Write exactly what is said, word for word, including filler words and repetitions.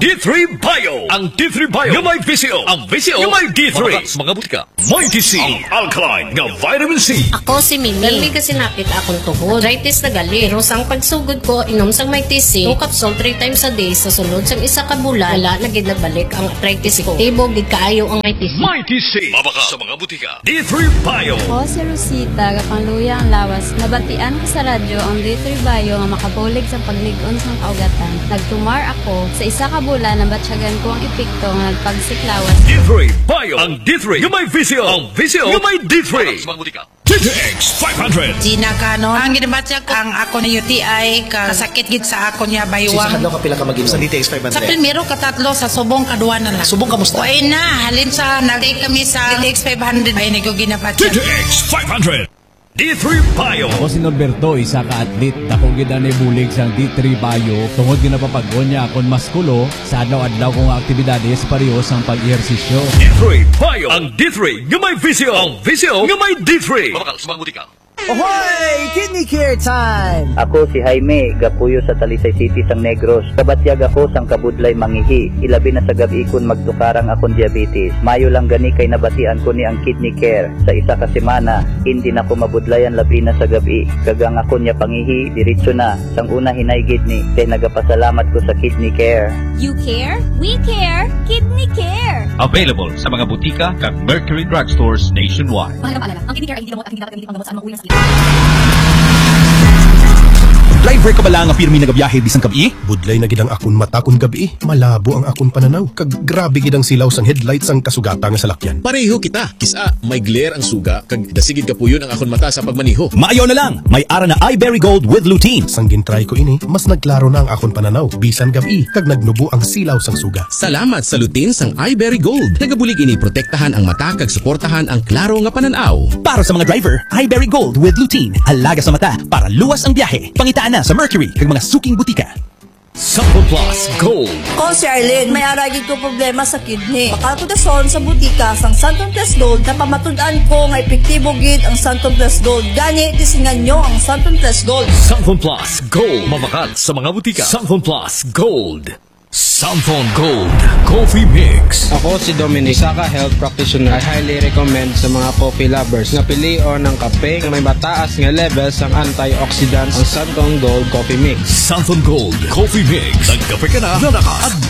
D three Bio. Ang D three Bio nga may V C O. Ang V C O nga may D three. Sa mga butika. Mighty C. Ang alkaline nga vitamin C. Ako si Mimi. Gali kasi napit akong tuhod. Arthritis na gali. Pero sang pagsugod ko, inom sang Mighty C. two capsule three times a day. Sa sunod sang isa ka bulan, wala na gid nagbalik ang arthritis ko. Tibog gid kaayo ang Mighty C. Mighty C. Mabaka sa mga butika. D three Bio. Ako si Rosita, kapangluya ang lawas. Nabatian ko sa radyo ang D three Bio nga makabulig sa paglig-on sang kaugatan. Nagtumar ako sa isa ka bulan na batsyagan ko ang epekto nga nagpagsiklawas. D three Bio. Ang D three nga may V C O. Ang V C O nga may D three. Sa mga butika. T T X five hundred. Gina Canon. Ang ginabatya ko, ang ako na U T I, kasakit gid sa ako niya baywang. Sa kadlaw ka pila ka mag-inom sa D T X five hundred? Sa primero katatlo, sa subong kadua na lang. Subong kamusta? Uy na, halin sa, nag-take kami sa D T X five hundred. Ay, nag-o ginabatya. T T X five hundred. D three Bio. Ako si Norberto, isa ka atlet. Dakong gid ani bulig sang D three Bio. Tungod gid napapag-on niya akong maskulo sa adlaw-adlaw kong aktibidades pareho sang pag-ehersisyo. D three Bio. Ang D three nga may V C O. Ang V C O nga may D three. Mabakal sa mga butika. Ahoy! Kidney Care Time! Ako si Jaime, gapuyo sa Talisay City sang Negros. Kabatyag ako sang kabudlay mangihi. Ilabi na sa gabi kun magtukarang akong diabetes. Mayo lang gani kay nabatian ko ni ang Kidney Care. Sa isa ka semana, hindi na ko mabudlayan labi na sa gabi. Kagang ako niya pangihi, diretso na. Sang una hinay kidney, kay nagapasalamat ko sa Kidney Care. You care? We care! Kidney Care! Available sa mga butika kag Mercury Drugstores nationwide. Mahalagang paalala, ang Kidney Care ay hindi gamot at hindi dapat gamitin panggamot sa anumang uri ng sakit. Driver ka ba lang ang pirmi na gabiyahe bisang kabi? Budlay na gidang akon mata kun gabi. Malabo ang akon pananaw. Kag grabe gidang silaw sang headlights ang kasugata nga salakyan. Pareho kita. Kisa, may glare ang suga. Kag dasigid ka puyon ang akon mata sa pagmaniho. Maayaw na lang. May ara na iBerry Gold with lutein. Sang gintry ko ini, mas nagklaro na ang akon pananaw. Bisan gabi, kag nagnubo ang silaw sang suga. Salamat sa lutein sang iBerry Gold. Nagabulig ini protektahan ang mata kag suportahan ang klaro nga pananaw. Para sa mga driver, iBerry Gold with lutein. Alaga sa mata para luwas ang biyahe. Pangitaan na sa Mercury kag mga suking butika. Sample Plus Gold. Ako si Arlene, may aragid ko problema sa kidney. Bakal ko dason sa butika sang Santon Plus Gold na pamatud-an ko nga epektibo gid ang Santon Plus Gold. Gani, tisingan nyo ang Santon Plus Gold. Santon Plus Gold. Mabakal sa mga butika. Santon Plus Gold. Santon Gold Coffee Mix. Ako si Dominic, isa ka health practitioner. I highly recommend sa mga coffee lovers nga pilion ng kape na may mataas nga levels ang antioxidants ang Santon Gold Coffee Mix. Santon Gold Coffee Mix. Nagkape ka na, na naka